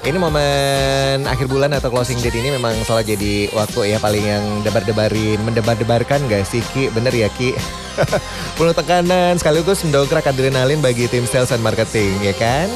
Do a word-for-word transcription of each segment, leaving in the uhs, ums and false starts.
Ini momen akhir bulan atau closing date ini memang selalu jadi waktu ya paling yang debar-debarin, mendebar-debarkan gak sih Ki? Bener ya Ki? Penuh tekanan sekaligus mendongkrak adrenalin bagi tim sales dan marketing ya kan?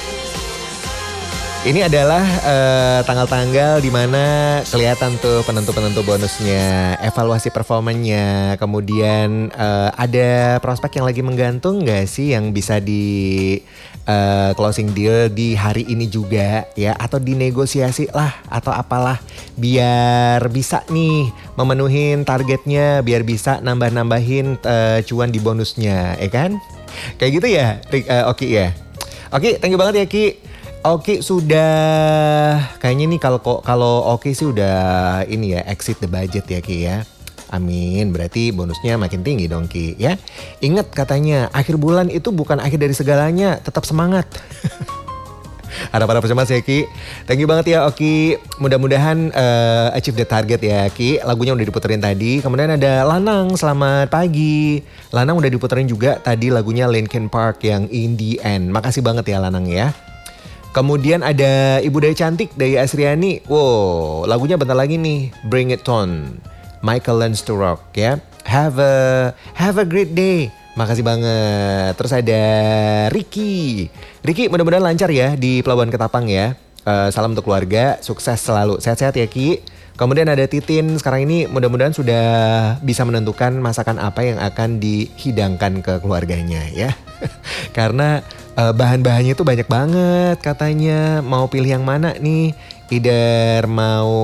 Ini adalah uh, tanggal-tanggal di mana kelihatan tuh penentu-penentu bonusnya, evaluasi performanya, kemudian uh, ada prospek yang lagi menggantung nggak sih yang bisa di uh, closing deal di hari ini juga ya, atau dinegosiasi lah atau apalah biar bisa nih memenuhin targetnya, biar bisa nambah-nambahin uh, cuan di bonusnya, ya kan? Kayak gitu ya, uh, Oki ya. Oke, thank you banget ya Ki. Oke, sudah kayaknya nih kalau kalau Oke sih udah ini ya exit the budget ya Ki ya. Amin, berarti bonusnya makin tinggi dong Ki ya. Ingat katanya akhir bulan itu bukan akhir dari segalanya, tetap semangat. Harap-harap cemas ya Ki. Thank you banget ya Oki. Mudah-mudahan uh, achieve the target ya Ki. Lagunya udah diputerin tadi. Kemudian ada Lanang, selamat pagi. Lanang udah diputerin juga tadi lagunya Linkin Park yang In The End. Makasih banget ya Lanang ya. Kemudian ada Ibu Daya Cantik dari Asriani. Wow, lagunya bentar lagi nih. Bring It On. Michael Learns to Rock ya. Have a have a great day. Makasih banget. Terus ada Ricky. Ricky mudah-mudahan lancar ya di Pelabuhan Ketapang ya. Uh, salam untuk keluarga. Sukses selalu. Sehat-sehat ya Ki. Kemudian ada Titin. Sekarang ini mudah-mudahan sudah bisa menentukan masakan apa yang akan dihidangkan ke keluarganya ya. Karena Uh, bahan-bahannya itu banyak banget katanya. Mau pilih yang mana nih? Either mau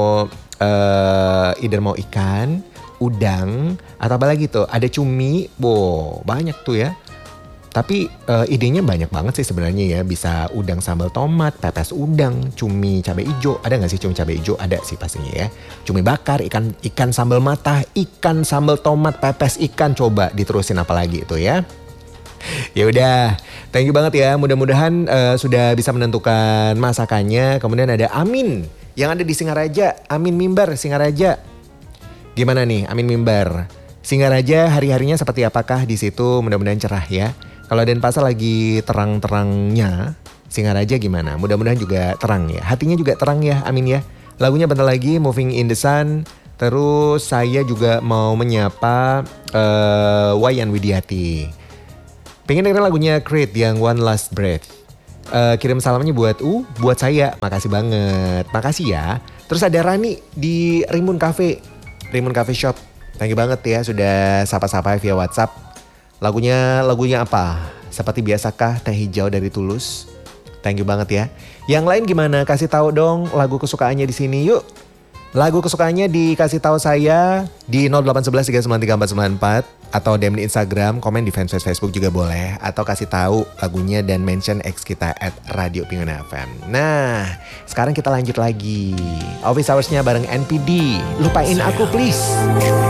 uh, either mau ikan, udang, atau apa lagi tuh? Ada cumi. Wow, banyak tuh ya. Tapi uh, idenya banyak banget sih sebenarnya ya. Bisa udang sambal tomat, pepes udang, cumi cabai hijau. Ada nggak sih cumi cabai hijau? Ada sih pastinya ya. Cumi bakar, ikan ikan sambal matah, ikan sambal tomat, pepes ikan. Coba diterusin apa lagi itu ya. Ya udah, thank you banget ya. Mudah-mudahan uh, sudah bisa menentukan masakannya. Kemudian ada Amin yang ada di Singaraja. Amin Mimbar Singaraja. Gimana nih Amin Mimbar? Singaraja hari-harinya seperti apakah di situ? Mudah-mudahan cerah ya. Kalau Denpasar lagi terang-terangnya, Singaraja gimana? Mudah-mudahan juga terang ya. Hatinya juga terang ya, amin ya. Lagunya bentar lagi Moving in the Sun. Terus saya juga mau menyapa uh, Wayan Widiati. Pengen dengerin lagunya Creed yang One Last Breath. Uh, kirim salamnya buat U, uh, buat saya. Makasih banget. Makasih ya. Terus ada Rani di Rimbun Cafe. Rimbun Cafe Shop. Thank you banget ya sudah sapa-sapa via WhatsApp. Lagunya lagunya apa? Seperti biasakah Teh Hijau dari Tulus? Thank you banget ya. Yang lain gimana? Kasih tahu dong lagu kesukaannya di sini yuk. Lagu kesukaannya dikasih tahu saya di nol delapan satu satu tiga sembilan tiga empat sembilan empat atau D M di Instagram, komen di fanpage Facebook juga boleh, atau kasih tahu lagunya dan mention X kita at Radio Pinguna F M. Nah, sekarang kita lanjut lagi. Office Hours-nya bareng N P D. Lupain aku please.